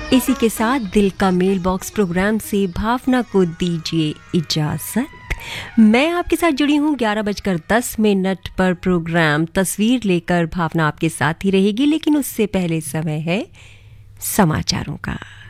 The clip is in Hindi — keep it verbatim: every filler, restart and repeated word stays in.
इसी के साथ दिल का मेल बॉक्स प्रोग्राम से भावना को दीजिए इजाजत। मैं आपके साथ जुड़ी हूँ ग्यारह बजकर दस मिनट पर। प्रोग्राम तस्वीर लेकर भावना आपके साथ ही रहेगी, लेकिन उससे पहले समय है समाचारों का।